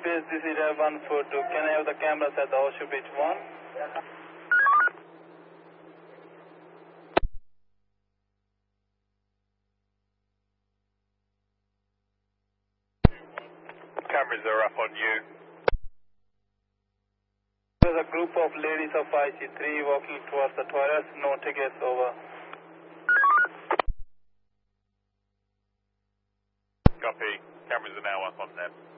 Base, this is 142. Can I have the cameras at the Horseshoe Beach 1? Cameras are up on you. There's a group of ladies of IC3 walking towards the toilets. No tickets, over. Copy. Cameras are now up on them.